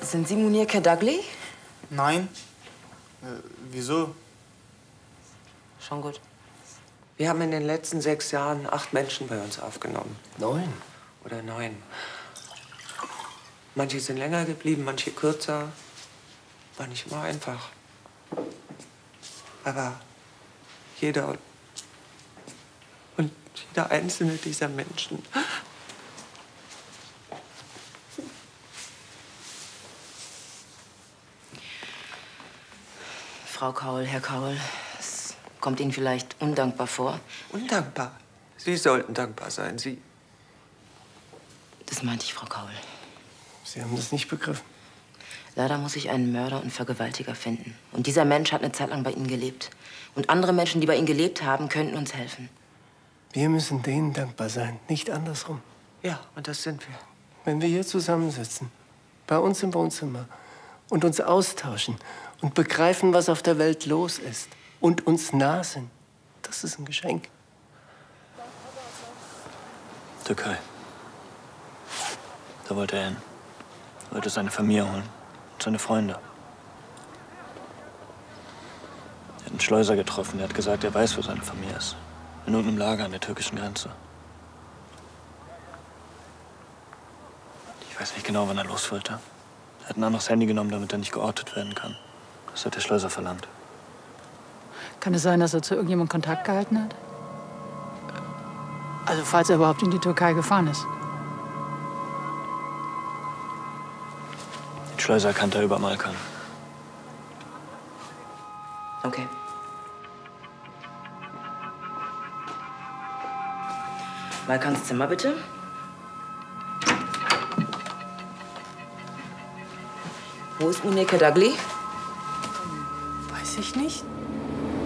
Sind Sie Munir Kedagli? Nein. Wieso? Schon gut. Wir haben in den letzten 6 Jahren 8 Menschen bei uns aufgenommen. 9? Oder 9. Manche sind länger geblieben, manche kürzer. War nicht immer einfach. Aber jeder und jeder einzelne dieser Menschen Frau Kaul, Herr Kaul, es kommt Ihnen vielleicht undankbar vor. undankbar. Sie sollten dankbar sein, Sie. Das meinte ich, Frau Kaul. Sie haben das nicht begriffen. Leider muss ich einen Mörder und Vergewaltiger finden. Und dieser Mensch hat eine Zeit lang bei Ihnen gelebt. Und andere Menschen, die bei Ihnen gelebt haben, könnten uns helfen. Wir müssen denen dankbar sein, nicht andersrum. Ja, und das sind wir. Wenn wir hier zusammensitzen, bei uns im Wohnzimmer, und uns austauschen und begreifen, was auf der Welt los ist und uns nah sind, das ist ein Geschenk. Türkei. Da wollte er hin. Wollte seine Familie holen. Und seine Freunde. Er hat einen Schleuser getroffen. Der hat gesagt, er weiß, wo seine Familie ist. In irgendeinem Lager an der türkischen Grenze. Ich weiß nicht genau, wann er los wollte. Er hat ein anderes Handy genommen, damit er nicht geortet werden kann. Das hat der Schleuser verlangt. Kann es sein, dass er zu irgendjemandem Kontakt gehalten hat? Also falls er überhaupt in die Türkei gefahren ist. Den Schleuser kannte er über Malkan. Okay. Malkans Zimmer, bitte. Wo ist Munir Kedagli? Weiß ich nicht.